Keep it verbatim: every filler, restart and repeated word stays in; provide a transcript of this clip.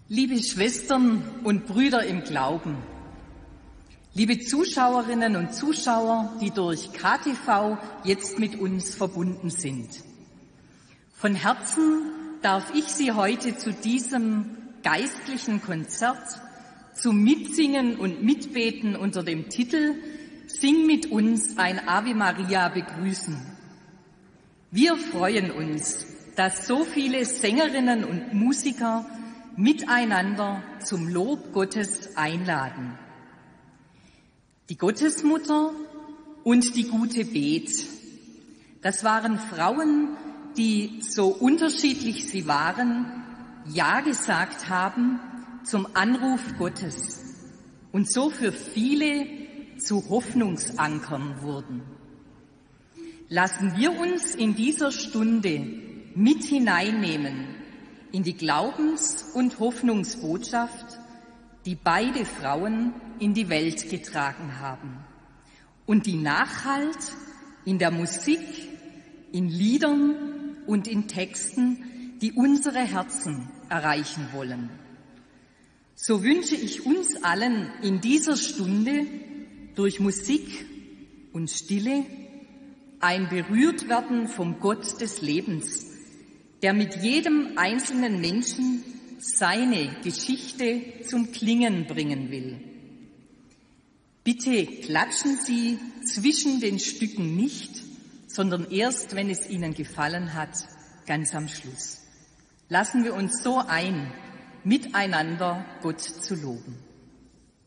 Liebe Schwestern und Brüder im Glauben, liebe Zuschauerinnen und Zuschauer, die durch K T V jetzt mit uns verbunden sind. Von Herzen darf ich Sie heute zu diesem geistlichen Konzert, zum Mitsingen und Mitbeten unter dem Titel Sing mit uns ein Ave Maria begrüßen. Wir freuen uns, dass so viele Sängerinnen und Musiker miteinander zum Lob Gottes einladen. Die Gottesmutter und die gute Bet, das waren Frauen, die, so unterschiedlich sie waren, Ja gesagt haben zum Anruf Gottes und so für viele zu Hoffnungsankern wurden. Lassen wir uns in dieser Stunde mit hineinnehmen in die Glaubens- und Hoffnungsbotschaft, die beide Frauen in die Welt getragen haben und die nachhallt in der Musik, in Liedern und in Texten, die unsere Herzen erreichen wollen. So wünsche ich uns allen in dieser Stunde durch Musik und Stille ein Berührtwerden vom Gott des Lebens, der mit jedem einzelnen Menschen seine Geschichte zum Klingen bringen will. Bitte klatschen Sie zwischen den Stücken nicht, sondern erst, wenn es Ihnen gefallen hat, ganz am Schluss. Lassen wir uns so ein, miteinander Gott zu loben.